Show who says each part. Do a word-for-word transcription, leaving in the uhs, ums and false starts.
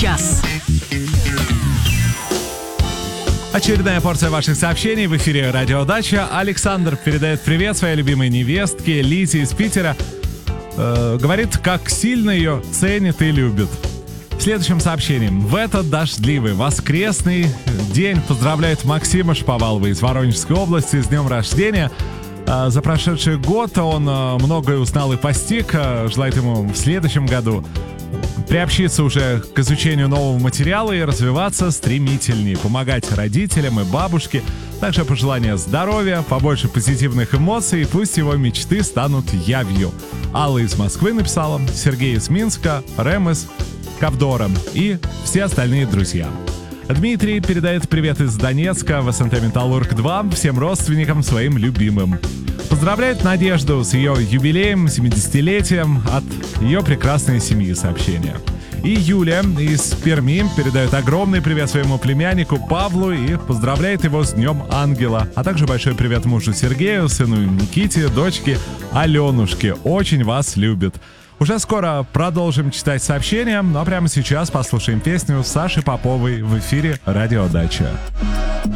Speaker 1: час.
Speaker 2: Очередная порция ваших сообщений в эфире «Радио Дача». Александр передает привет своей любимой невестке Лизе из Питера. Э, говорит, как сильно ее ценит и любит. Следующим сообщением. В этот дождливый воскресный день поздравляет Максима Шповалова из Воронежской области с днем рождения. Э, за прошедший год он э, многое узнал и постиг. Э, желает ему в следующем году приобщиться уже к изучению нового материала и развиваться стремительнее, помогать родителям и бабушке. Также пожелания здоровья, побольше позитивных эмоций, и пусть его мечты станут явью. Алла из Москвы написала, Сергей из Минска, Рэм из Ковдора и все остальные друзья. Дмитрий передает привет из Донецка в СНТ Металлург два всем родственникам своим любимым. Поздравляет Надежду с ее юбилеем, семидесятилетием от ее прекрасной семьи, сообщения. И Юлия из Перми передает огромный привет своему племяннику Павлу и поздравляет его с Днем Ангела. А также большой привет мужу Сергею, сыну Никите, дочке Аленушке. Очень вас любит. Уже скоро продолжим читать сообщения, но прямо сейчас послушаем песню Саши Поповой в эфире «Радио Дача».